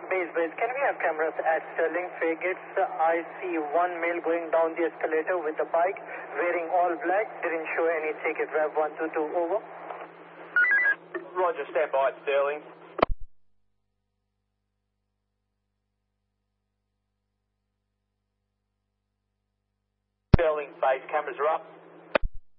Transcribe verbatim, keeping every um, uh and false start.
Base, base. Can we have cameras at Sterling Frigates? I see one male going down the escalator with a bike, wearing all black. Didn't show any ticket. Rev one two two, over. Roger, stand by at Sterling. Sterling base, cameras are up.